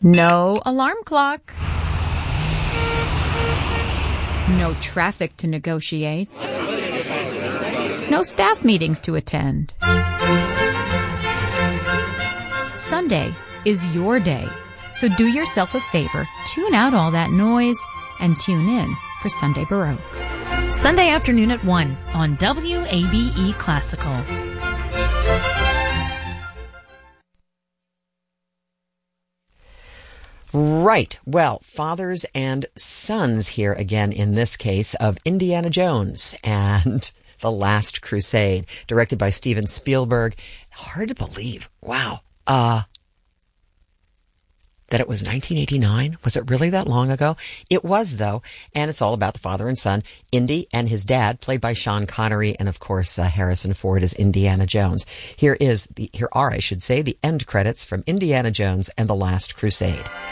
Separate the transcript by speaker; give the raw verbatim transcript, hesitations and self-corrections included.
Speaker 1: No alarm clock. No traffic to negotiate. No staff meetings to attend. Sunday is your day, so do yourself a favor, tune out all that noise, and tune in for Sunday Baroque.
Speaker 2: Sunday afternoon at one on W A B E Classical.
Speaker 3: Right. Well, fathers and sons here again in this case of Indiana Jones and The Last Crusade, directed by Steven Spielberg. Hard to believe. Wow. Uh, that it was nineteen eighty-nine? Was it really that long ago? It was, though, and it's all about the father and son, Indy and his dad, played by Sean Connery, and of course uh, Harrison Ford as Indiana Jones. Here is the, here are, I should say, the end credits from Indiana Jones and The Last Crusade.